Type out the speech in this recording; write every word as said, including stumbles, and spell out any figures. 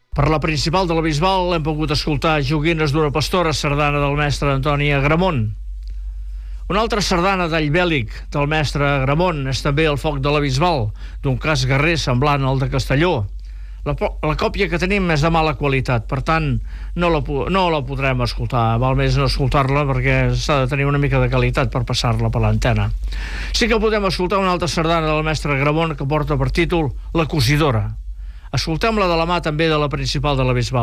Per la principal de la Bisbal hem pogut escoltar Joguines d'una pastora, sardana del mestre Antoni Agramont. Una altra sardana d'all bèl·lic del mestre Agramont és també El foc de la Bisbal, d'un cas guerrer semblant al de Castelló. La, la còpia que tenim és de mala qualitat, per tant no la, no la podrem escoltar. Val més no escoltar-la perquè s'ha de tenir una mica de qualitat per passar-la per l'antena. Sí que podem escoltar una altra sardana del mestre Agramont que porta per títol La cosidora. Escoltem-la de la mà també de la principal de la Bisbal.